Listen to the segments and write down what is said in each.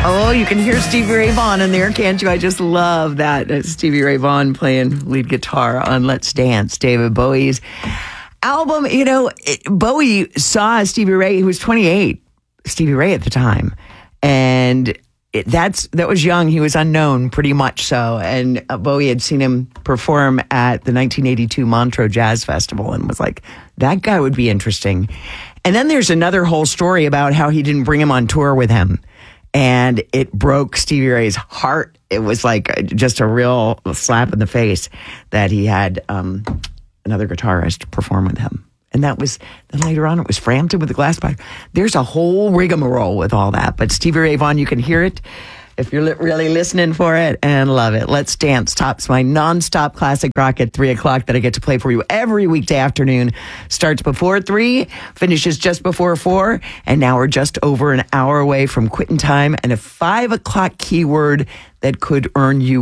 Oh, you can hear Stevie Ray Vaughan in there, can't you? I just love that. Stevie Ray Vaughan playing lead guitar on Let's Dance, David Bowie's album. You know, Bowie saw Stevie Ray. He was 28, Stevie Ray at the time. And that was young. He was unknown, pretty much so. And Bowie had seen him perform at the 1982 Montreux Jazz Festival and was like, that guy would be interesting. And then there's another whole story about how he didn't bring him on tour with him. And it broke Stevie Ray's heart. It was like just a real slap in the face that he had another guitarist perform with him. And that was, then later on, it was Frampton with the Glass Spider. There's a whole rigmarole with all that. But Stevie Ray Vaughan, you can hear it if you're really listening for it and love it. Let's Dance tops my nonstop classic rock at 3 o'clock that I get to play for you every weekday afternoon. Starts before 3, finishes just before 4, and now we're just over an hour away from quitting time and a 5 o'clock keyword that could earn you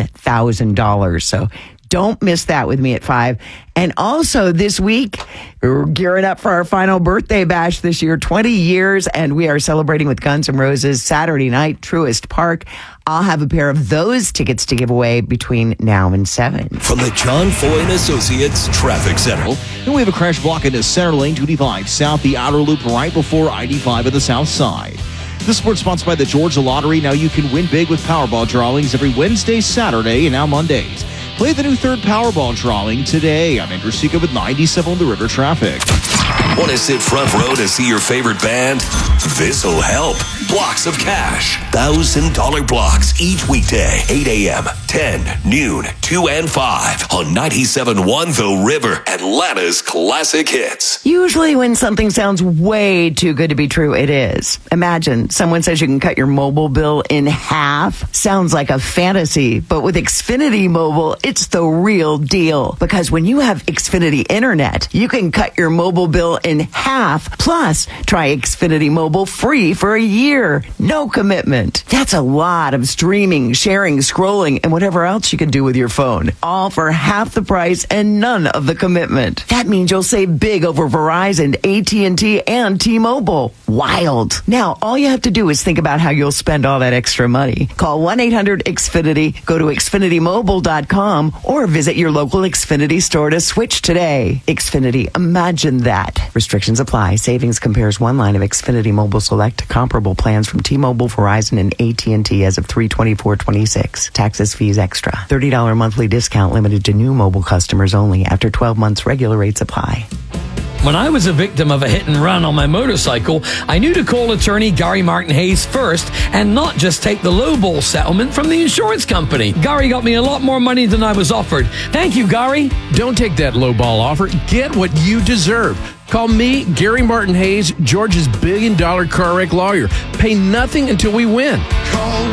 $1,000. So don't miss that with me at 5. And also this week, we're gearing up for our final birthday bash this year, 20 years, and we are celebrating with Guns N' Roses Saturday night, Truist Park. I'll have a pair of those tickets to give away between now and 7. From the John Foy and Associates Traffic Center. Then we have a crash block into center lane 285 south, the outer loop right before I-85 on the south side. This sports sponsored by the Georgia Lottery. Now you can win big with Powerball drawings every Wednesday, Saturday, and now Mondays. Play the new third Powerball drawing today. I'm Andrew Seca with 97 on the River Traffic. Want to sit front row to see your favorite band? This'll help. Blocks of cash. $1,000 blocks each weekday. 8 a.m., 10, noon, 2 and 5 on 97.1 The River, Atlanta's classic hits. Usually when something sounds way too good to be true, it is. Imagine someone says you can cut your mobile bill in half. Sounds like a fantasy, but with Xfinity Mobile, it's the real deal. Because when you have Xfinity Internet, you can cut your mobile bill in half. Plus, try Xfinity Mobile free for a year. No commitment. That's a lot of streaming, sharing, scrolling, and whatever else you can do with your phone. All for half the price and none of the commitment. That means you'll save big over Verizon, AT&T, and T-Mobile. Wild. Now, all you have to do is think about how you'll spend all that extra money. Call 1-800-XFINITY, go to XfinityMobile.com, or visit your local Xfinity store to switch today. Xfinity, imagine that. Restrictions apply. Savings compares one line of Xfinity Mobile Select to comparable plans from T-Mobile, Verizon, and AT&T as of 3/24/26. Taxes, fees extra. $30 monthly discount limited to new mobile customers only. After 12 months, regular rates apply. When I was a victim of a hit and run on my motorcycle, I knew to call attorney Gary Martin Hayes first and not just take the lowball settlement from the insurance company. Gary got me a lot more money than I was offered. Thank you, Gary. Don't take that lowball offer. Get what you deserve. Call me, Gary Martin Hayes, Georgia's $1 billion car wreck lawyer. Pay nothing until we win. Call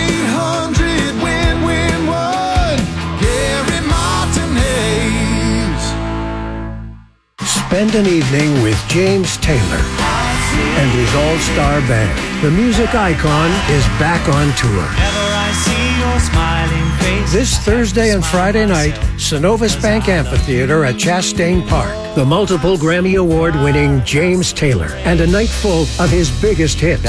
1-800-WIN-WIN-1. Gary Martin Hayes. Spend an evening with James Taylor and his all-star band. The music icon is back on tour. This Thursday and Friday night, Synovus Bank Amphitheater at Chastain Park. The multiple Grammy Award-winning James Taylor and a night full of his biggest hits.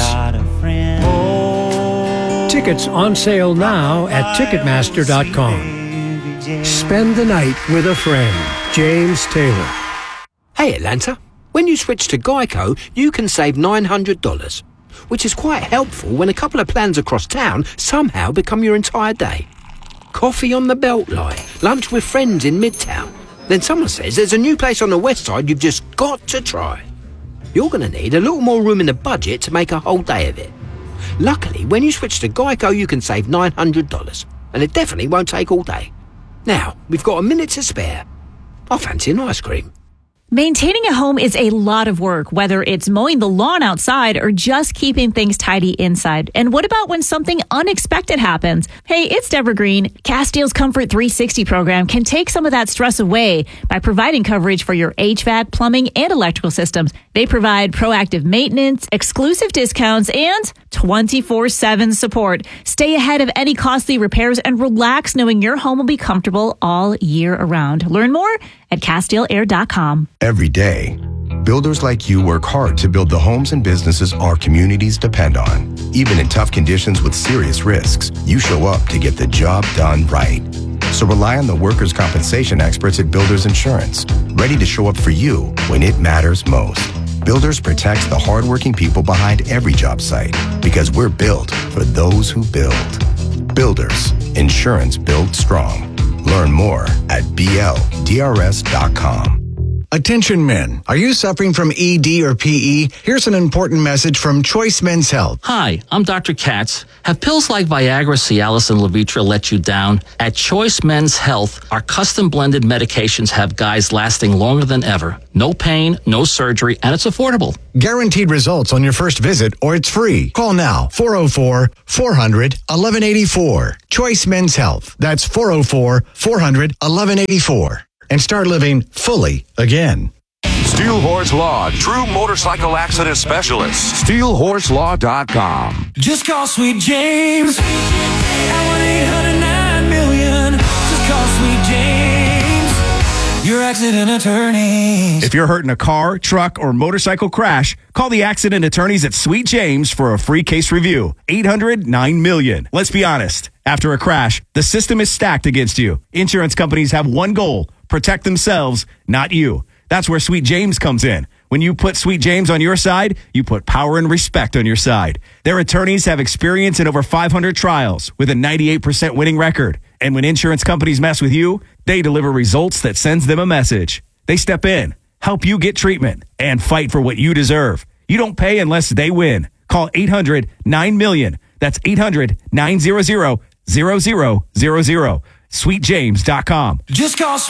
Tickets on sale now at Ticketmaster.com. Spend the night with a friend. James Taylor. Hey Atlanta, when you switch to Geico, you can save $900, which is quite helpful when a couple of plans across town somehow become your entire day. Coffee on the Beltline, lunch with friends in Midtown. Then someone says there's a new place on the west side you've just got to try. You're going to need a little more room in the budget to make a whole day of it. Luckily, when you switch to Geico, you can save $900, and it definitely won't take all day. Now, we've got a minute to spare. I fancy an ice cream. Maintaining a home is a lot of work, whether it's mowing the lawn outside or just keeping things tidy inside. And what about when something unexpected happens? Hey, it's Deborah Green. Castiel's Comfort 360 program can take some of that stress away by providing coverage for your HVAC, plumbing, and electrical systems. They provide proactive maintenance, exclusive discounts, and 24/7 support. Stay ahead of any costly repairs and relax knowing your home will be comfortable all year around. Learn more at CastielAir.com. Every day, builders like you work hard to build the homes and businesses our communities depend on. Even in tough conditions with serious risks, you show up to get the job done right. So rely on the workers' compensation experts at Builders Insurance, ready to show up for you when it matters most. Builders protects the hardworking people behind every job site because we're built for those who build. Builders, insurance built strong. Learn more at BLDRS.com. Attention men, are you suffering from ED or PE? Here's an important message from Choice Men's Health. Hi, I'm Dr. Katz. Have pills like Viagra, Cialis, and Levitra let you down? At Choice Men's Health, our custom blended medications have guys lasting longer than ever. No pain, no surgery, and it's affordable. Guaranteed results on your first visit or it's free. Call now, 404-400-1184. Choice Men's Health. That's 404-400-1184. And start living fully again. Steel Horse Law, true motorcycle accident specialist. SteelHorseLaw.com. Just call Sweet James at 1-800-9-million. Just call Sweet James, your accident attorneys. If you're hurt in a car, truck, or motorcycle crash, call the accident attorneys at Sweet James for a free case review. 800-9-million. Let's be honest. After a crash, the system is stacked against you. Insurance companies have one goal: protect themselves, not you. That's where Sweet James comes in. When you put Sweet James on your side, you put power and respect on your side. Their attorneys have experience in over 500 trials with a 98% winning record. And when insurance companies mess with you, they deliver results that sends them a message. They step in, help you get treatment, and fight for what you deserve. You don't pay unless they win. Call 800-9-million. That's 800-900-0000. SweetJames.com. Just call